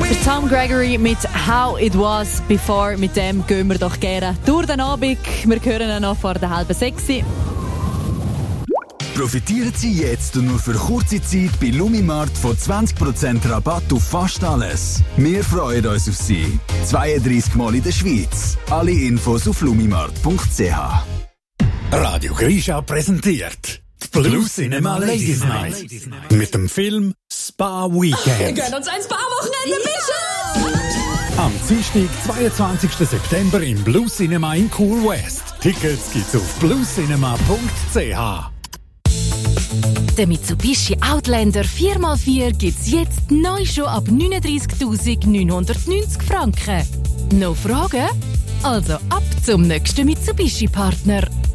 Der Tom Gregory mit «How It Was Before». Mit dem gehen wir doch gerne durch den Abend. Wir hören ihn noch vor der 5:30. Profitieren Sie jetzt und nur für kurze Zeit bei Lumimart von 20% Rabatt auf fast alles. Wir freuen uns auf Sie. 32 Mal in der Schweiz. Alle Infos auf lumimart.ch. Radio Grisha präsentiert die Blue Cinema Ladies Night mit dem Film Spa Weekend. Wir gönnen uns ein Spa-Wochenende, bitte! Am Dienstag, 22. September im Blue Cinema in Cool West. Tickets gibt's auf bluecinema.ch. Der Mitsubishi Outlander 4x4 gibt's jetzt neu schon ab 39.990 Franken. Noch Fragen? Also ab zum nächsten Mitsubishi-Partner.